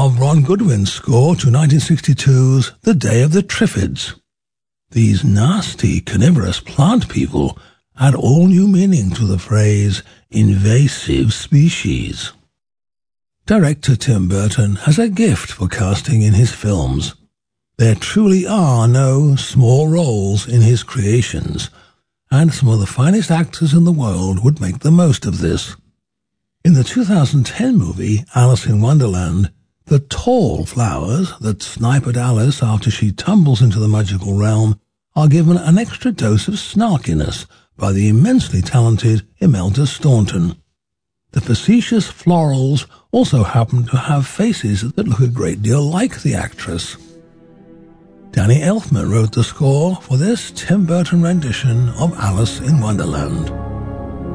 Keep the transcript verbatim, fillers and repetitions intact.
of Ron Goodwin's score to nineteen sixty-two's The Day of the Triffids. These nasty, carnivorous plant people add all new meaning to the phrase invasive species. Director Tim Burton has a gift for casting in his films. There truly are no small roles in his creations, and some of the finest actors in the world would make the most of this. In the two thousand ten movie Alice in Wonderland, the tall flowers that snipe at Alice after she tumbles into the magical realm are given an extra dose of snarkiness by the immensely talented Imelda Staunton. The facetious florals also happen to have faces that look a great deal like the actress. Danny Elfman wrote the score for this Tim Burton rendition of Alice in Wonderland.